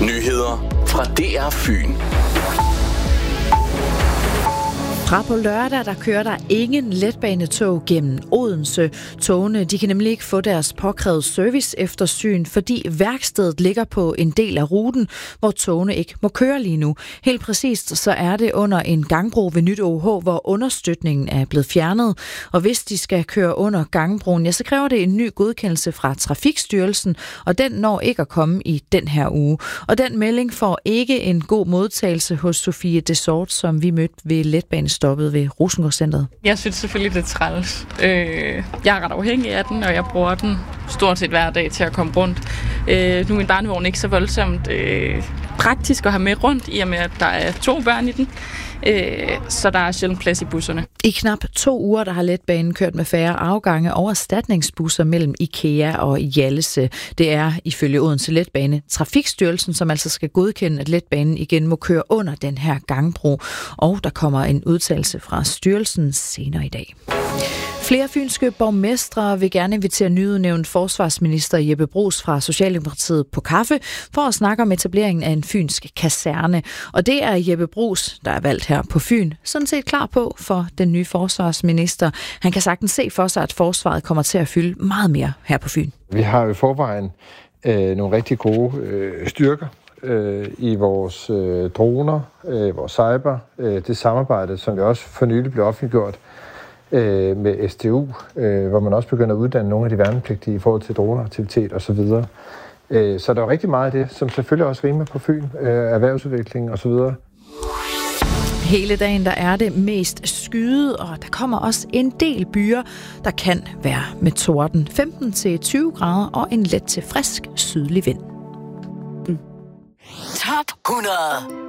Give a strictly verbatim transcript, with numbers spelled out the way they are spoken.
Nyheder fra D R Fyn. Fra på lørdag, der kører der ingen letbanetog gennem Odense. Togene, de kan nemlig ikke få deres påkrævede serviceeftersyn, fordi værkstedet ligger på en del af ruten, hvor togene ikke må køre lige nu. Helt præcist så er det under en gangbro ved Nyt O H, hvor understøtningen er blevet fjernet. Og hvis de skal køre under gangbroen, ja, så kræver det en ny godkendelse fra Trafikstyrelsen, og den når ikke at komme i den her uge. Og den melding får ikke en god modtagelse hos Sofie Desort, som vi mødte ved letbanestoppet ved Rosengårdscentret. Jeg synes selvfølgelig, det er træls. Øh, jeg er ret afhængig af den, og jeg bruger den stort set hver dag til at komme rundt. Øh, nu er min barnevogn ikke så voldsomt øh, praktisk at have med rundt, i og med, at der er to børn i den. Øh, så der er sjældent plads i busserne. I knap to uger, der har letbanen kørt med færre afgange og erstatningsbusser mellem IKEA og Hjallese. Det er ifølge Odense Letbane Trafikstyrelsen, som altså skal godkende, at letbanen igen må køre under den her gangbro. Og der kommer en udtalelse fra styrelsen senere i dag. Flere fynske borgmestre vil gerne invitere nyudnævnt forsvarsminister Jeppe Bruus fra Socialdemokratiet på kaffe for at snakke om etableringen af en fynsk kaserne. Og det er Jeppe Bruus, der er valgt her på Fyn, sådan set klar på for den nye forsvarsminister. Han kan sagtens se for sig, at forsvaret kommer til at fylde meget mere her på Fyn. Vi har jo i forvejen øh, nogle rigtig gode øh, styrker øh, i vores øh, droner, øh, vores cyber, øh, det samarbejde, som vi også for nylig blev offentliggjort med S T U, hvor man også begynder at uddanne nogle af de værnepligtige i forhold til droneaktivitet osv. Så der er rigtig meget af det, som selvfølgelig også rimer på Fyn, erhvervsudvikling osv. Hele dagen der er det mest skyet, og der kommer også en del byer, der kan være med torden. femten til tyve grader og en let til frisk sydlig vind. Top hundrede.